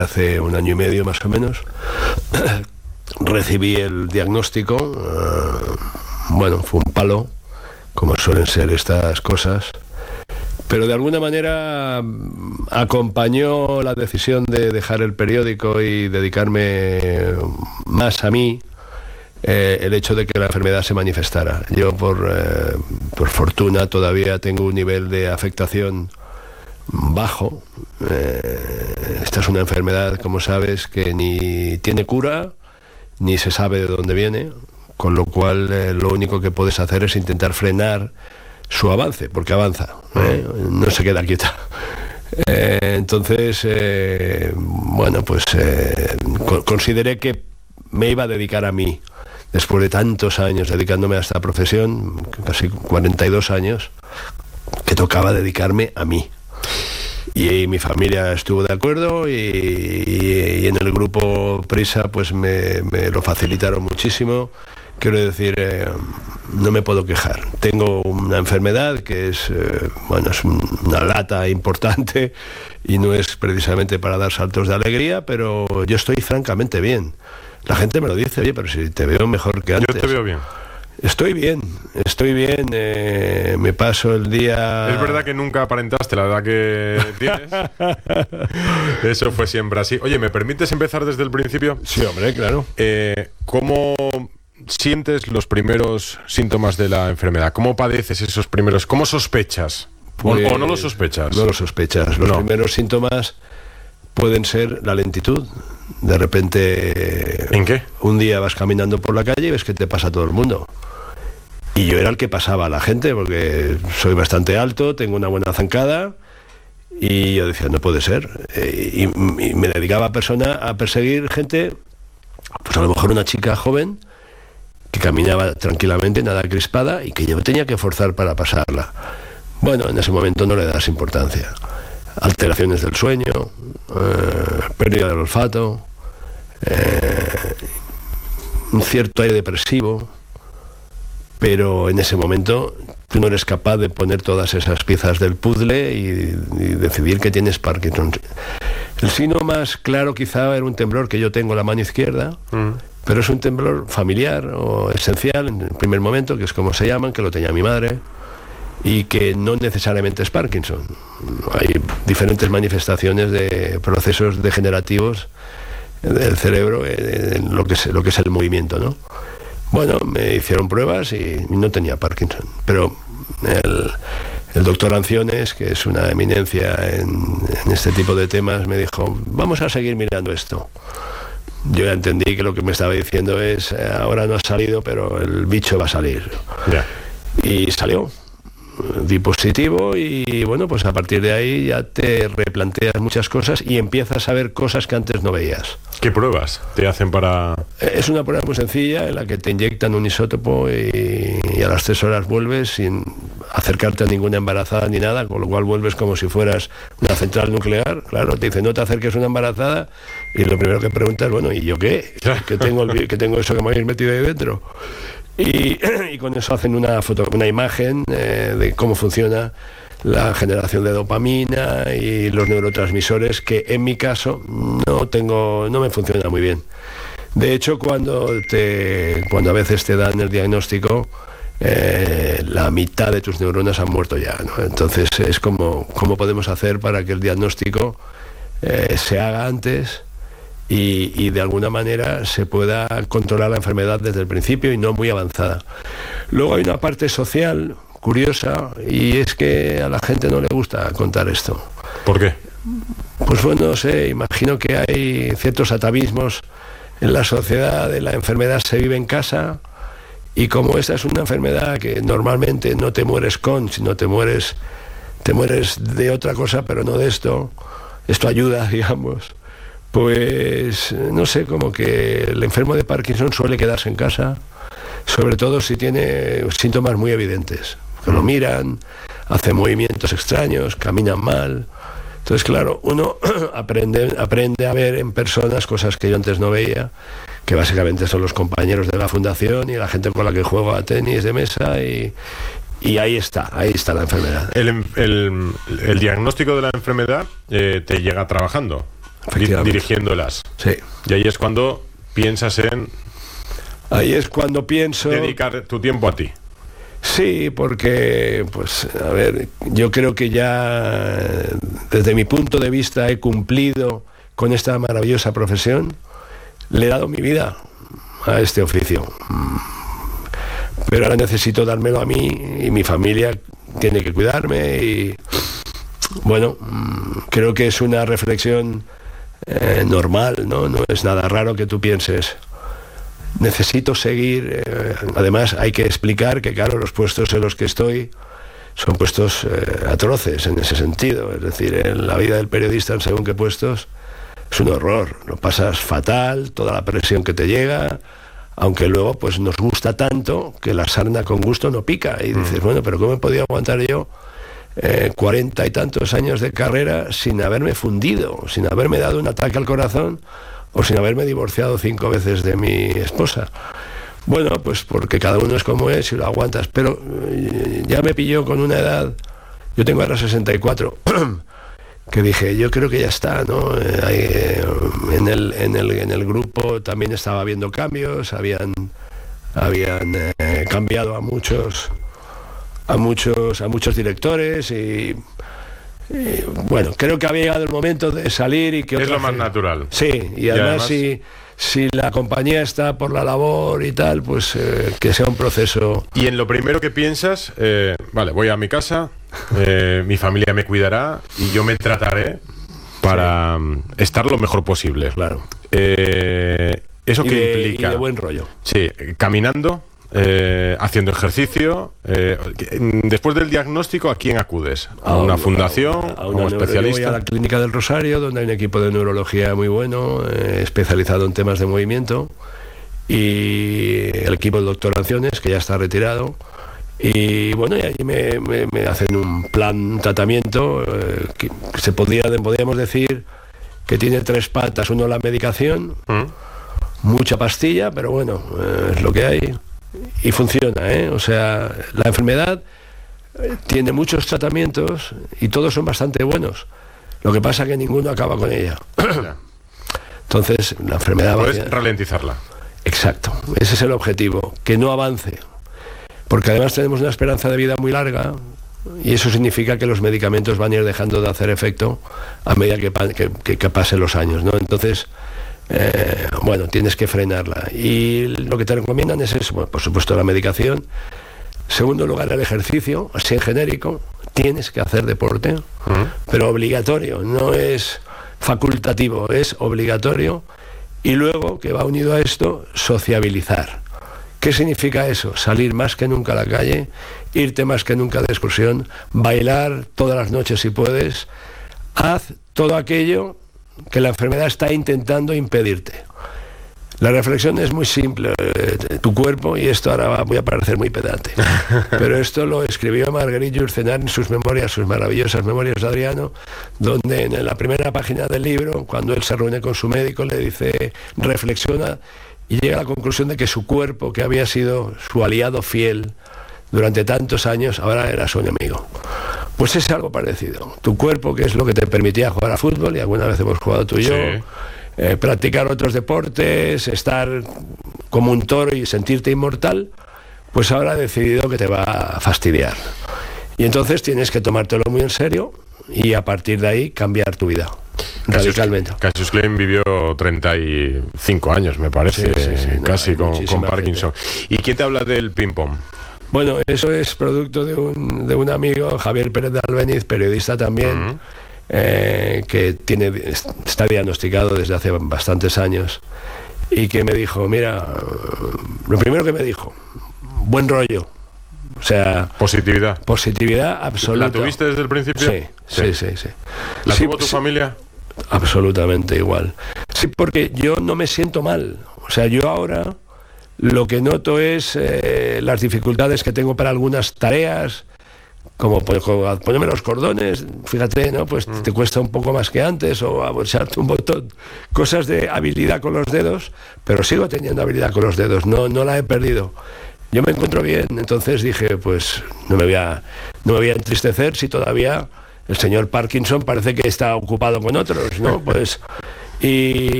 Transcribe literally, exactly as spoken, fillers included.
hace un año y medio más o menos. Recibí el diagnóstico, uh, bueno, fue un palo, como suelen ser estas cosas, pero de alguna manera acompañó la decisión de dejar el periódico y dedicarme más a mí, eh, el hecho de que la enfermedad se manifestara. Yo, por, eh, por fortuna, todavía tengo un nivel de afectación bajo. Eh, esta es una enfermedad, como sabes, que ni tiene cura, ni se sabe de dónde viene, con lo cual eh, lo único que puedes hacer es intentar frenar su avance, porque avanza, ¿eh? No se queda quieta. Eh, entonces, eh, bueno, pues eh, co- consideré que me iba a dedicar a mí, después de tantos años dedicándome a esta profesión, casi cuarenta y dos años, que tocaba dedicarme a mí. Y, y mi familia estuvo de acuerdo y, y, y en el grupo Prisa pues me, me lo facilitaron muchísimo. Quiero decir, eh, no me puedo quejar. Tengo una enfermedad que es, eh, bueno, es una lata importante y no es precisamente para dar saltos de alegría, pero yo estoy francamente bien. La gente me lo dice, oye, pero si te veo mejor que antes. Yo te veo bien. Estoy bien, estoy bien, eh, me paso el día... Es verdad que nunca aparentaste la edad que tienes. Eso fue siempre así. Oye, ¿me permites empezar desde el principio? Sí, hombre, claro. Eh, ¿Cómo sientes los primeros síntomas de la enfermedad? ¿Cómo padeces esos primeros? ¿Cómo sospechas? Pues, ¿O, ¿O no lo sospechas? No lo sospechas. Los no. primeros síntomas pueden ser la lentitud. De repente... ¿En qué? Un día vas caminando por la calle y ves que te pasa a todo el mundo. Y yo era el que pasaba a la gente, porque soy bastante alto, tengo una buena zancada, y yo decía, no puede ser. Eh, y, y me dedicaba a, persona, a perseguir gente, pues a lo mejor una chica joven, que caminaba tranquilamente, nada crispada, y que yo tenía que forzar para pasarla. Bueno, en ese momento no le das importancia. Alteraciones del sueño, eh, pérdida del olfato, eh, un cierto aire depresivo, pero en ese momento tú no eres capaz de poner todas esas piezas del puzzle y, y decidir que tienes Parkinson. El signo más claro quizá era un temblor que yo tengo en la mano izquierda, mm. pero es un temblor familiar o esencial en el primer momento, que es como se llaman, que lo tenía mi madre, y que no necesariamente es Parkinson. Hay diferentes manifestaciones de procesos degenerativos del cerebro en lo que es, lo que es el movimiento, ¿no? Bueno, me hicieron pruebas y no tenía Parkinson, pero el, el doctor Anciones, que es una eminencia en, en este tipo de temas, me dijo, vamos a seguir mirando esto. Yo ya entendí que lo que me estaba diciendo es, eh, ahora no ha salido, pero el bicho va a salir. Yeah. Y salió. Di positivo y bueno, pues a partir de ahí ya te replanteas muchas cosas y empiezas a ver cosas que antes no veías. ¿Qué pruebas te hacen para...? Es una prueba muy sencilla en la que te inyectan un isótopo y, y a las tres horas vuelves sin acercarte a ninguna embarazada ni nada, con lo cual vuelves como si fueras una central nuclear. Claro, te dicen no te acerques a una embarazada y lo primero que preguntas, bueno, ¿y yo qué? ¿Qué tengo, el, ¿qué tengo eso que me habéis metido ahí dentro? Y, y con eso hacen una foto, una imagen eh, de cómo funciona la generación de dopamina y los neurotransmisores, que en mi caso no tengo, no me funciona muy bien. De hecho, cuando te, cuando a veces te dan el diagnóstico, eh, la mitad de tus neuronas han muerto ya, ¿no? Entonces es como cómo podemos hacer para que el diagnóstico eh, se haga antes. Y, y de alguna manera se pueda controlar la enfermedad desde el principio y no muy avanzada. Luego hay una parte social curiosa y es que a la gente no le gusta contar esto. ¿Por qué? Pues bueno, no sé, imagino que hay ciertos atavismos en la sociedad, de la enfermedad se vive en casa y como esta es una enfermedad que normalmente no te mueres con, sino te mueres, te mueres de otra cosa, pero no de esto, esto ayuda, digamos. Pues no sé, como que el enfermo de Parkinson suele quedarse en casa, sobre todo si tiene síntomas muy evidentes, que lo miran, hacen movimientos extraños, caminan mal. Entonces, claro, uno aprende, aprende a ver en personas cosas que yo antes no veía, que básicamente son los compañeros de la fundación y la gente con la que juego a tenis de mesa y... Y ahí está, ahí está la enfermedad. El, el, el diagnóstico de la enfermedad eh, te llega trabajando. di- dirigiéndolas. Sí. Y ahí es cuando piensas en... Ahí es cuando pienso... dedicar tu tiempo a ti. Sí, porque, pues, a ver, yo creo que ya, desde mi punto de vista, he cumplido con esta maravillosa profesión. Le he dado mi vida a este oficio. Pero ahora necesito dármelo a mí y mi familia tiene que cuidarme y, bueno, creo que es una reflexión eh, normal, ¿no? No es nada raro que tú pienses... necesito seguir, eh, además hay que explicar que claro, los puestos en los que estoy son puestos eh, atroces en ese sentido, es decir, en la vida del periodista en según qué puestos es un horror, lo pasas fatal, toda la presión que te llega, aunque luego pues nos gusta tanto que la sarna con gusto no pica y dices, mm. bueno, pero ¿cómo he podido aguantar yo eh, cuarenta y tantos años de carrera sin haberme fundido, sin haberme dado un ataque al corazón o sin haberme divorciado cinco veces de mi esposa? Bueno, pues porque cada uno es como es y lo aguantas, pero eh, ya me pilló con una edad, yo tengo ahora sesenta y cuatro, que dije, yo creo que ya está, ¿no? Eh, eh, en, el, en, el, en el grupo también estaba habiendo cambios, habían, habían eh, cambiado a muchos, a muchos, a muchos directores y... Y, bueno, creo que había llegado el momento de salir y que... Es otra lo más gente... natural. Sí, y, y además, además... Si, si la compañía está por la labor y tal, pues eh, que sea un proceso... Y en lo primero que piensas, eh, vale, voy a mi casa, eh, mi familia me cuidará y yo me trataré para sí. estar lo mejor posible. Claro. Eh, ¿Eso qué de, implica? Y de buen rollo. Sí, caminando... Eh, haciendo ejercicio. Eh, después del diagnóstico, ¿a quién acudes? ¿A, a una, una fundación? ¿A, una un especialista? Yo voy a la Clínica del Rosario, donde hay un equipo de neurología muy bueno, eh, especializado en temas de movimiento, y el equipo del doctor Anciones, que ya está retirado. Y bueno, y allí me, me, me hacen un plan, un tratamiento eh, que se podría, podríamos decir que tiene tres patas. Uno, la medicación, ¿Mm? mucha pastilla, pero bueno, eh, es lo que hay. Y funciona, ¿eh? O sea, la enfermedad tiene muchos tratamientos y todos son bastante buenos. Lo que pasa es que ninguno acaba con ella. Entonces, la enfermedad... Puedes va a... ralentizarla. Exacto, ese es el objetivo, que no avance. Porque además tenemos una esperanza de vida muy larga y eso significa que los medicamentos van a ir dejando de hacer efecto a medida que, que, que, que pasen los años, ¿no? Entonces... Eh, bueno, tienes que frenarla y lo que te recomiendan es eso, bueno, por supuesto la medicación, segundo lugar el ejercicio, así en genérico, tienes que hacer deporte, uh-huh. pero obligatorio, no es facultativo, es obligatorio, y luego, que va unido a esto, sociabilizar. ¿Qué significa eso? Salir más que nunca a la calle, irte más que nunca de excursión, bailar todas las noches si puedes, haz todo aquello que la enfermedad está intentando impedirte. La reflexión es muy simple. Tu cuerpo, y esto ahora voy a parecer muy pedante, pero esto lo escribió Marguerite Yourcenar en sus memorias, sus maravillosas memorias de Adriano, donde en la primera página del libro, cuando él se reúne con su médico, le dice, reflexiona, y llega a la conclusión de que su cuerpo, que había sido su aliado fiel durante tantos años, ahora era su enemigo. Pues es algo parecido. Tu cuerpo, que es lo que te permitía jugar a fútbol, y alguna vez hemos jugado tú y yo, sí. eh, practicar otros deportes, estar como un toro y sentirte inmortal, pues ahora ha decidido que te va a fastidiar. Y entonces tienes que tomártelo muy en serio y a partir de ahí cambiar tu vida. Cassius, radicalmente. Cassius Clay vivió treinta y cinco años, me parece, sí, sí, sí, casi no, con, con Parkinson. Gente. ¿Y quién te habla del ping-pong? Bueno, eso es producto de un, de un amigo, Javier Pérez de Albeniz, periodista también, uh-huh. eh, que tiene, está diagnosticado desde hace bastantes años, y que me dijo, mira, lo primero que me dijo, buen rollo. O sea... Positividad. Positividad absoluta. ¿La tuviste desde el principio? Sí, sí, sí. sí, sí. ¿La sí, tuvo tu sí, familia? Absolutamente igual. Sí, porque yo no me siento mal. O sea, yo ahora... Lo que noto es eh, las dificultades que tengo para algunas tareas, como ponerme los cordones, fíjate, ¿no? Pues mm. te cuesta un poco más que antes, o abrocharte un botón, cosas de habilidad con los dedos, pero sigo teniendo habilidad con los dedos, no, no la he perdido. Yo me encuentro bien, entonces dije, pues no me voy a, no me voy a entristecer si todavía el señor Parkinson parece que está ocupado con otros, ¿no? Pues... Y,